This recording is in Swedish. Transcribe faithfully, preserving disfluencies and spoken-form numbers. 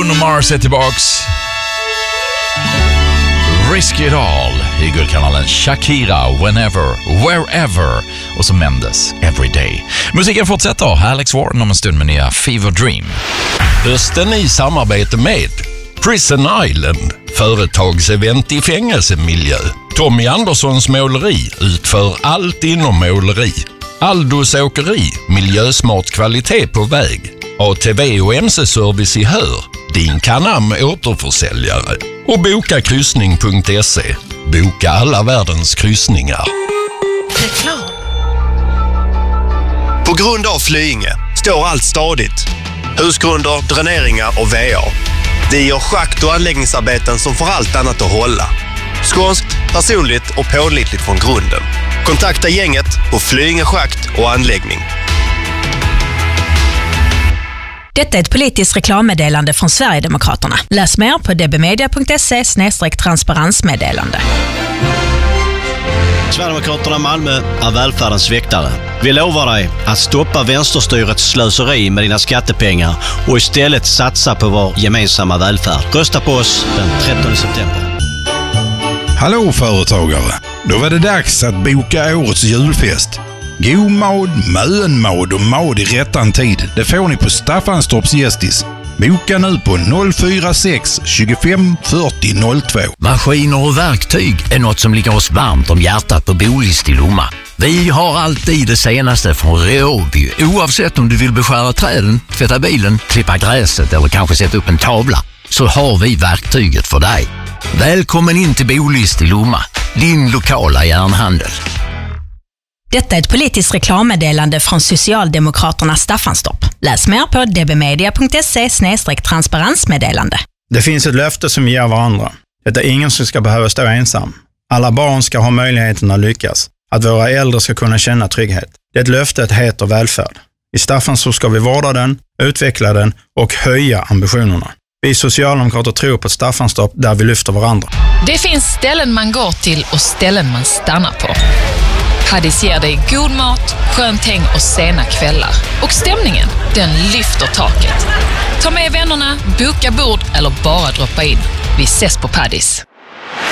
Bruno Mars är tillbaks. Risk It All i guldkanalen. Shakira, Whenever, Wherever. Och så Mendes, Everyday. Musiken fortsätter. Alex Warren om en stund med nya Fever Dream. Hösten i samarbete med Prison Island, företagsevent i fängelsemiljö. Tommy Anderssons måleri utför allt inom måleri. Aldos åkeri, miljösmart kvalitet på väg. A T V och M C-service i Hör, din Canam återförsäljare. Och boka kryssning punkt se. Boka alla världens kryssningar. Reklam. På grund av Flyinge står allt stadigt. Husgrunder, dräneringar och V A. Vi gör schakt- och anläggningsarbeten som får allt annat att hålla. Skånskt, personligt och pålitligt från grunden. Kontakta gänget på Flyinge schakt och anläggning. Detta är ett politiskt reklammeddelande från Sverigedemokraterna. Läs mer på dbmedia punkt se slash transparensmeddelande. Sverigedemokraterna Malmö är välfärdens väktare. Vi lovar dig att stoppa vänsterstyrets slöseri med dina skattepengar och istället satsa på vår gemensamma välfärd. Rösta på oss den trettonde september. Hallå företagare! Då var det dags att boka årets julfest. God mad, mönmad och mad i rättan tid. Det får ni på Staffanstorps Gästis. Boka nu på noll fyra sex tjugofem fyrtio noll två. Maskiner och verktyg är något som ligger oss varmt om hjärtat på Bolist i Lomma. Vi har alltid det senaste från Råby. Oavsett om du vill beskära träden, tvätta bilen, klippa gräset eller kanske sätta upp en tavla, så har vi verktyget för dig. Välkommen in till Bolist i Lomma, din lokala järnhandel. Detta är ett politiskt reklammeddelande från Socialdemokraterna Staffanstorp. Läs mer på dbmedia punkt se slash transparensmeddelande. Det finns ett löfte som vi ger varandra. Det är ingen som ska behöva stå ensam. Alla barn ska ha möjligheten att lyckas. Att våra äldre ska kunna känna trygghet. Det löftet heter välfärd. I Staffanstorp ska vi vårda den, utveckla den och höja ambitionerna. Vi socialdemokrater tror på Staffanstorp där vi lyfter varandra. Det finns ställen man går till och ställen man stannar på. Paddis ger dig god mat, skönt häng och sena kvällar. Och stämningen, den lyfter taket. Ta med vännerna, boka bord eller bara droppa in. Vi ses på Paddis.